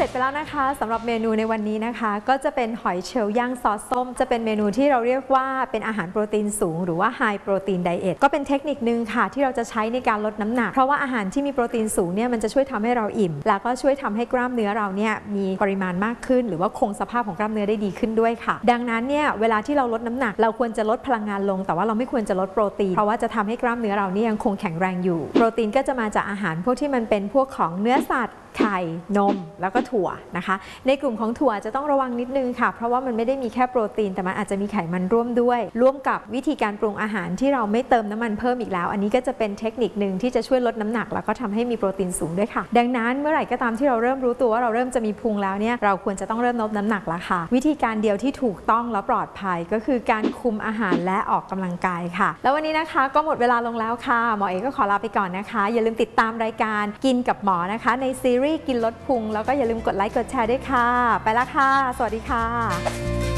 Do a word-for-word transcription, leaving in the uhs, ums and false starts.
ร็จไปแล้วนะคะสำหรับเมนูในวันนี้นะคะก็จะเป็นหอยเชลล์ย่างซอสส้มจะเป็นเมนูที่เราเรียกว่าเป็นอาหารโปรตีนสูงหรือว่าไฮโปรตีนไดเอทก็เป็นเทคนิคนึงค่ะที่เราจะใช้ในการลดน้ำหนักเพราะว่าอาหารที่มีโปรตีนสูงเนี่ยมันจะช่วยทำให้เราอิ่มแล้วก็ช่วยทำให้กล้ามเนื้อเราเนี่ยมีปริมาณมากขึ้นหรือว่าคงสภาพของกล้ามเนื้อได้ดีขึ้นด้วยค่ะดังนั้นเนี่ยเวลาที่เราลดน้ำหนักเราควรจะลดพลังงานลงแต่ว่าเราไม่ควรจะลดโปรตีนเพราะว่าจะทำให้กล้ามเนื้อเราเนี่ยยังคงแข็งแรงอยู่โปรตีนก็จะมาจากอาหารพวกที่มันเป็นพวกของเนื้อสัตว์ไข่นมแล้วก็ถั่วนะคะในกลุ่มของถั่วจะต้องระวังนิดนึงค่ะเพราะว่ามันไม่ได้มีแค่โปรตีนแต่มันอาจจะมีไขมันร่วมด้วยร่วมกับวิธีการปรุงอาหารที่เราไม่เติมน้ำมันเพิ่มอีกแล้วอันนี้ก็จะเป็นเทคนิคหนึ่งที่จะช่วยลดน้ำหนักแล้วก็ทำให้มีโปรตีนสูงด้วยค่ะดังนั้นเมื่อไหร่ก็ตามที่เราเริ่มรู้ตัวว่าเราเริ่มจะมีพุงแล้วเนี่ยเราควรจะต้องเริ่มลดน้ำหนักแล้วค่ะวิธีการเดียวที่ถูกต้องและปลอดภัยก็คือการคุมอาหารและออกกำลังกายค่ะแล้ววันนี้นะคะก็หมดเวลาลงแล้วค่ะหมอเอกก็ขอลาไปก่อนนะคะอย่าลืมติดตามรายการกินกับหมอนะคะในซีรีส์กินลดพุงแล้วก็อย่าลืมกดไลค์กดแชร์ด้วยค่ะไปละค่ะสวัสดีค่ะ